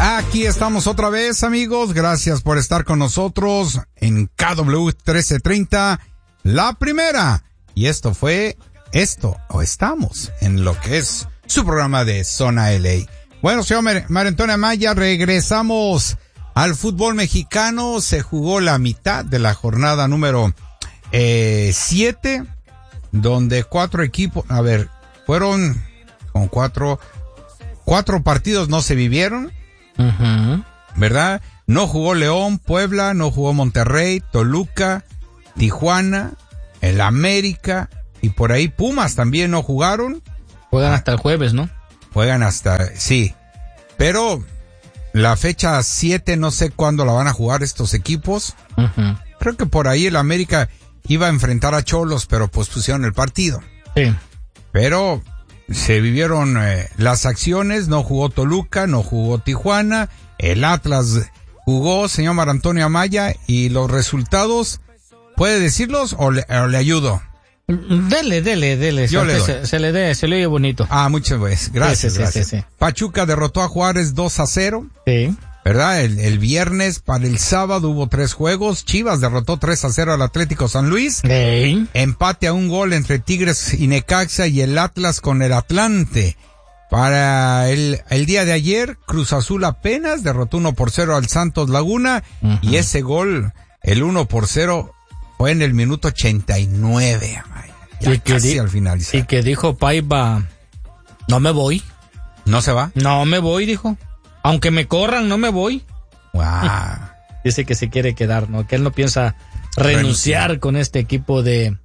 Aquí estamos otra vez, amigos. Gracias por estar con nosotros en KW 1330, la primera. Y estamos en lo que es su programa de Zona LA. Bueno, señor Mario Antonio Amaya, regresamos al fútbol mexicano. Se jugó la mitad de la jornada número 7, donde 4 equipos, fueron con cuatro partidos no se vivieron. Uh-huh. ¿Verdad? No jugó León, Puebla, no jugó Monterrey, Toluca, Tijuana, el América y por ahí Pumas también no jugaron. Juegan hasta el jueves, ¿no? Sí. Pero la fecha 7 no sé cuándo la van a jugar estos equipos. Uh-huh. Creo que por ahí el América iba a enfrentar a Cholos, pero pospusieron el partido. Sí. Pero se vivieron las acciones, no jugó Toluca, no jugó Tijuana, el Atlas jugó, señor Mario Antonio Amaya, y los resultados, ¿puede decirlos o le ayudo? Dele. Yo le doy. Se le oye bonito. Muchas veces, gracias. Sí. Pachuca derrotó a Juárez 2-0. Sí. ¿Verdad? El viernes, para el sábado hubo 3 juegos. Chivas derrotó 3-0 al Atlético San Luis. Sí. Empate a 1 gol entre Tigres y Necaxa y el Atlas con el Atlante. Para el día de ayer, Cruz Azul apenas derrotó 1-0 al Santos Laguna. Uh-huh. Y ese gol, el 1-0, fue en el minuto 89. Ya casi al final. Y que dijo Paiva, no me voy. ¿No se va? No me voy, dijo. Aunque me corran, no me voy. Wow. Dice que se quiere quedar, ¿no? Que él no piensa renunciar con este equipo de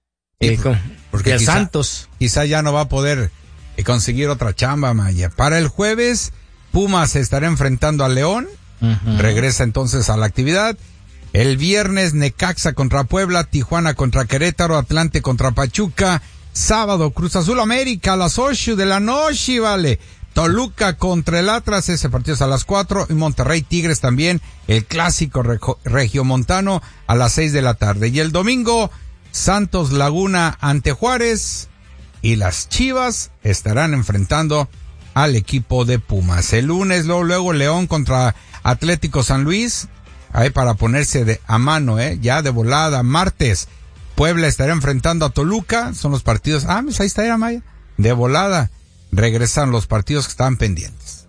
Santos. Quizá ya no va a poder conseguir otra chamba, Maya. Para el jueves, Pumas se estará enfrentando a León. Uh-huh. Regresa entonces a la actividad. El viernes, Necaxa contra Puebla, Tijuana contra Querétaro, Atlante contra Pachuca. Sábado, Cruz Azul América a las 8 de la noche, vale. Toluca contra el Atlas, ese partido es a las 4, y Monterrey Tigres también, el clásico regiomontano a las 6 de la tarde. Y el domingo, Santos Laguna ante Juárez, y las Chivas estarán enfrentando al equipo de Pumas. El lunes, luego León contra Atlético San Luis, ahí para ponerse a mano, ya de volada. Martes, Puebla estará enfrentando a Toluca, son los partidos, pues ahí está, Maya, de volada. Regresan los partidos que estaban pendientes.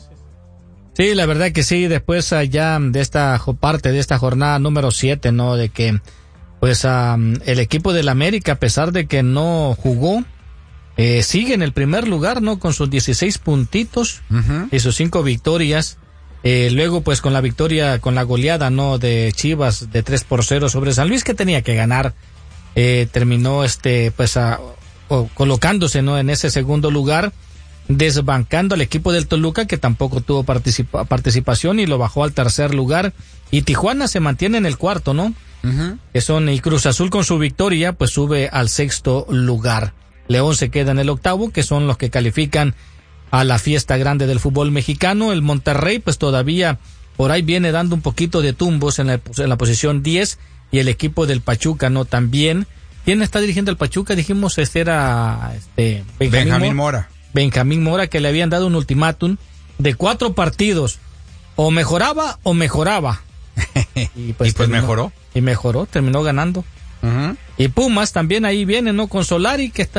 Sí, la verdad que sí, después ya de esta parte de esta jornada número 7, ¿no? De que, pues, el equipo del América, a pesar de que no jugó, sigue en el primer lugar, ¿no? Con sus 16 puntitos, uh-huh, y sus 5 victorias. Luego, pues, con la victoria, con la goleada, ¿no? De Chivas de 3-0 sobre San Luis, que tenía que ganar, terminó, pues, colocándose, ¿no? En ese segundo lugar, desbancando al equipo del Toluca, que tampoco tuvo participación, y lo bajó al tercer lugar. Y Tijuana se mantiene en el cuarto, ¿no? Uh-huh. Y Cruz Azul con su victoria, pues sube al sexto lugar. León se queda en el octavo, que son los que califican a la fiesta grande del fútbol mexicano. El Monterrey, pues todavía por ahí viene dando un poquito de tumbos en la posición 10, y el equipo del Pachuca, ¿no? También. ¿Quién está dirigiendo el Pachuca? Dijimos, era Benjamín Mora. Benjamín Mora, que le habían dado un ultimátum de 4 partidos. O mejoraba o mejoraba. Y pues mejoró. Y mejoró, terminó ganando. Uh-huh. Y Pumas también ahí viene, ¿no? Con Solari, que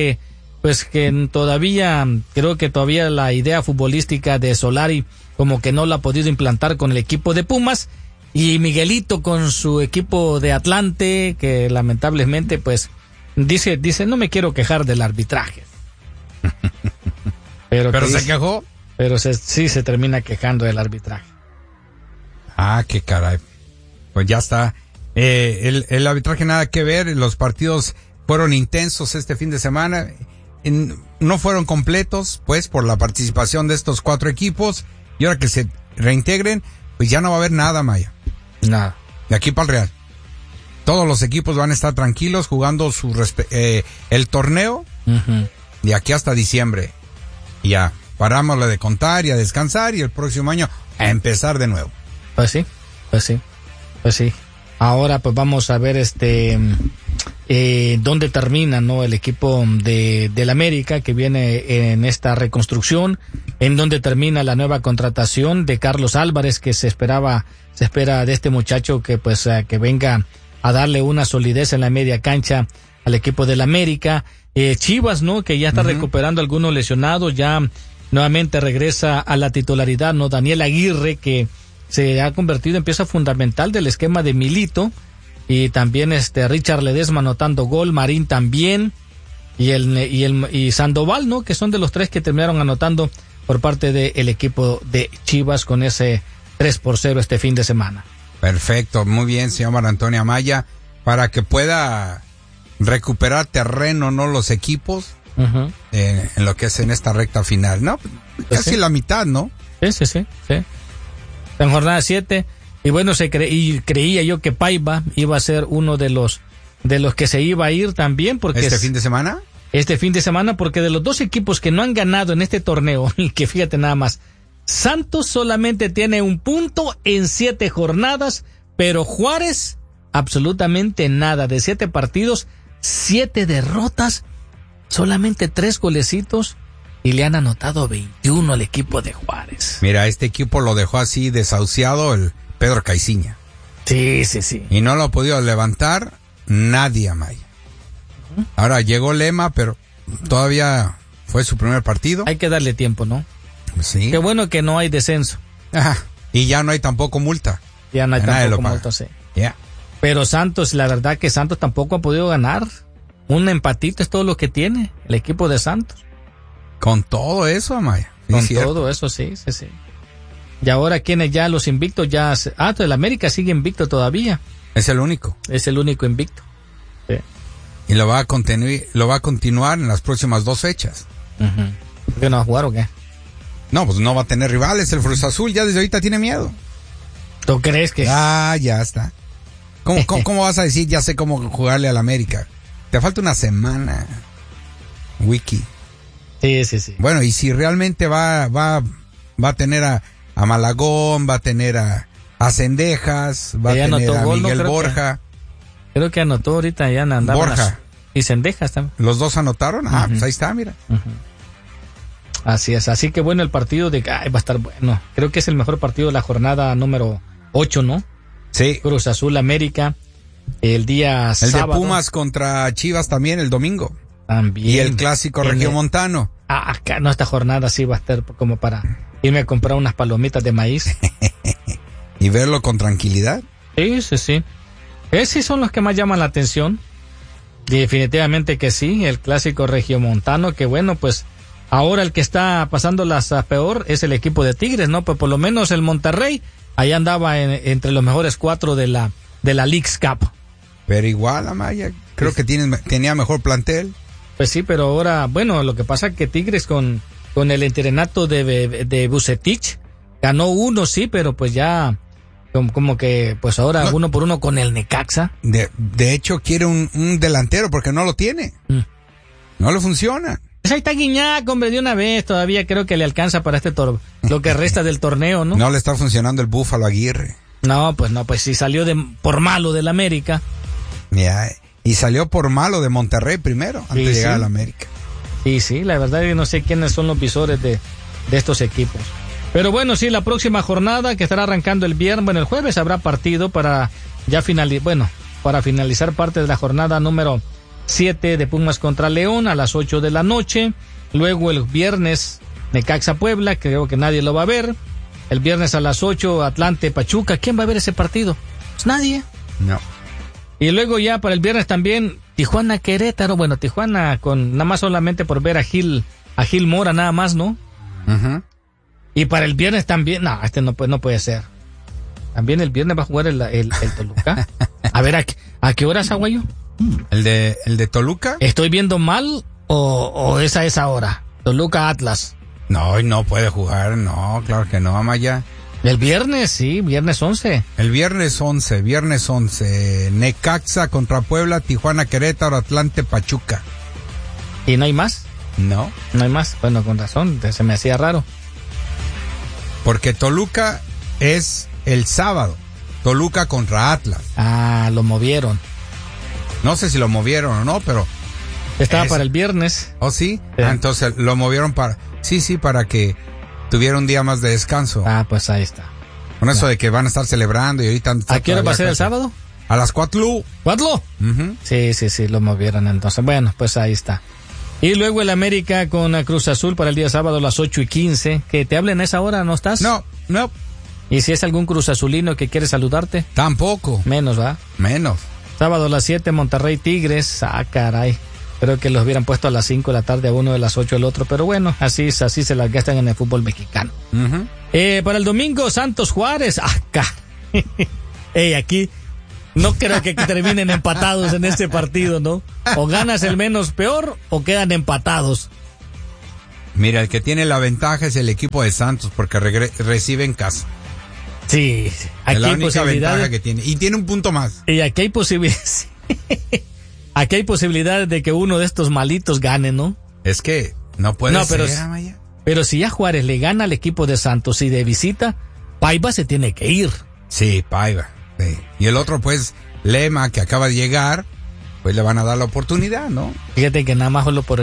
todavía, creo que todavía la idea futbolística de Solari como que no la ha podido implantar con el equipo de Pumas. Y Miguelito con su equipo de Atlante, que lamentablemente, pues, dice, no me quiero quejar del arbitraje. Pero se quejó. Pero sí se termina quejando del arbitraje. Qué caray. Pues ya está. El arbitraje nada que ver. Los partidos fueron intensos este fin de semana. No fueron completos, pues, por la participación de estos 4 equipos. Y ahora que se reintegren, pues ya no va a haber nada, Maya. Nada. De aquí para el Real. Todos los equipos van a estar tranquilos jugando el torneo, uh-huh, de aquí hasta diciembre. Y ya, parámosle de contar y a descansar, y el próximo año a empezar de nuevo. Pues sí. Ahora pues vamos a ver dónde termina, ¿no? El equipo del América, que viene en esta reconstrucción. en donde termina la nueva contratación de Carlos Álvarez, que se espera de este muchacho que pues que venga a darle una solidez en la media cancha al equipo del América. Chivas, ¿no? Que ya está recuperando algunos lesionados, ya nuevamente regresa a la titularidad, ¿no? Daniel Aguirre, que se ha convertido en pieza fundamental del esquema de Milito, y también Richard Ledesma anotando gol, Marín también, y Sandoval, ¿no? Que son de los tres que terminaron anotando por parte del equipo de Chivas con ese 3-0 este fin de semana. Perfecto, muy bien, señor Mar Antonio Amaya, para que pueda recuperar terreno, ¿no? Los equipos en lo que es en esta recta final, ¿no? Casi sí. La mitad, ¿no? Sí. En jornada 7, y bueno, creía yo que Paiva iba a ser uno de los que se iba a ir también, porque ¿Este fin de semana? Este fin de semana, porque de los dos equipos que no han ganado en este torneo, y que fíjate nada más, Santos solamente tiene 1 punto en 7 jornadas, pero Juárez absolutamente nada, de 7 partidos, 7 derrotas, solamente 3 golecitos, y le han anotado 21 al equipo de Juárez. Mira, este equipo lo dejó así desahuciado el Pedro Caiciña. Sí. Y no lo ha podido levantar nadie, Amaya. Ahora llegó Lema, pero todavía fue su primer partido. Hay que darle tiempo, ¿no? Sí. Qué bueno que no hay descenso. Ajá. Y ya no hay tampoco multa. Ya no hay tampoco multa, sí. Yeah. Pero Santos, la verdad que Santos tampoco ha podido ganar. Un empatito es todo lo que tiene el equipo de Santos. Con todo eso, Amaya. Con todo eso, sí. Y ahora, ¿quiénes ya los invictos? El América sigue invicto todavía. Es el único. Es el único invicto. Sí. Y lo va a continuar en las próximas 2 fechas. ¿Por qué no va a jugar o qué? No, pues no va a tener rivales. El Cruz Azul ya desde ahorita tiene miedo. ¿Tú crees que? Ya está. ¿Cómo vas a decir ya sé cómo jugarle al América? Te falta una semana. Wiki. Sí. Bueno, y si realmente va a tener a Malagón, va a tener a Cendejas, va a tener a Miguel Borja. Creo que anotó ahorita, ya andaban Borja. Y Cendejas también. ¿Los dos anotaron? Pues ahí está, mira. Así es, así que bueno, el partido va a estar bueno. Creo que es el mejor partido de la jornada número 8, ¿no? Sí. Cruz Azul América, el día sábado. El de Pumas contra Chivas también el domingo. También. Y el clásico regiomontano. Acá, no, esta jornada sí va a estar como para irme a comprar unas palomitas de maíz. Y verlo con tranquilidad. Sí. Esos son los que más llaman la atención. Definitivamente que sí, el clásico regiomontano, que bueno, pues ahora el que está pasando las peor es el equipo de Tigres, ¿no? Pues por lo menos el Monterrey, ahí andaba entre los mejores 4 de la Leagues Cup. Pero igual, Amaya, creo que tenía mejor plantel. Pues sí, pero ahora, bueno, lo que pasa es que Tigres con el entrenato de Vucetich ganó 1, sí, pero pues ya como que pues ahora 1-1 con el Necaxa. De hecho quiere un delantero porque no lo tiene. No le funciona. Pues ahí está Guiñac, hombre, de una vez, todavía creo que le alcanza para lo que resta del torneo, ¿no? No le está funcionando el Búfalo Aguirre. No, pues si salió por malo del América. Ya, y salió por malo de Monterrey primero, antes de llegar al América. Sí, la verdad yo no sé quiénes son los visores de estos equipos. Pero bueno, sí, la próxima jornada que estará arrancando el jueves habrá partido para finalizar parte de la jornada número 7 de Pumas contra León a las 8 de la noche. Luego el viernes Necaxa Puebla, creo que nadie lo va a ver. El viernes a las 8 Atlante Pachuca. ¿Quién va a ver ese partido? Pues nadie. No. Y luego ya para el viernes también Tijuana Querétaro. Bueno, Tijuana con nada más solamente por ver a Gil Mora nada más, ¿no? Y para el viernes también, no puede ser. También el viernes va a jugar el Toluca. A ver, ¿a qué hora es, Aguayo? ¿El de Toluca? ¿Estoy viendo mal o es a esa hora? Toluca Atlas. No puede jugar, no, claro que no, Amaya. El viernes, sí, viernes 11. El viernes 11. Necaxa contra Puebla, Tijuana Querétaro, Atlante Pachuca. ¿Y no hay más? No. No hay más, bueno, con razón, se me hacía raro. Porque Toluca es el sábado. Toluca contra Atlas. Lo movieron. No sé si lo movieron o no, pero... Estaba para el viernes. ¿Oh, sí? Entonces lo movieron para... Sí, para que tuviera un día más de descanso. Ah, pues ahí está. Con eso de que van a estar celebrando y ahorita... ¿A qué hora va a ser el sábado? A las 4. ¿4? Uh-huh. Sí, lo movieron entonces. Bueno, pues ahí está. Y luego el América con Cruz Azul para el día sábado a las 8:15. ¿Que te hablen a esa hora, no estás? No. ¿Y si es algún Cruz Azulino que quiere saludarte? Tampoco. Menos, ¿va? Menos. Sábado a las 7, Monterrey Tigres. Ah, caray. Creo que los hubieran puesto a las 5 de la tarde, a uno de las 8 el otro. Pero bueno, así se las gastan en el fútbol mexicano. Uh-huh. Para el domingo, Santos Juárez. Acá. Aquí no creo que terminen empatados en este partido, ¿no? O ganas el menos peor o quedan empatados. Mira, el que tiene la ventaja es el equipo de Santos porque recibe en casa. Sí, aquí es la hay única posibilidades. ventaja que tiene. Y tiene un punto más. Y aquí hay posibilidades. Aquí hay posibilidades de que uno de estos malitos gane, ¿no? Es que no puede ser, Amaya. Pero si ya Juárez le gana al equipo de Santos y de visita, Paiva se tiene que ir. Sí, Paiva. Sí. Y el otro, pues, Lema, que acaba de llegar, pues le van a dar la oportunidad, ¿no? Fíjate que nada más solo por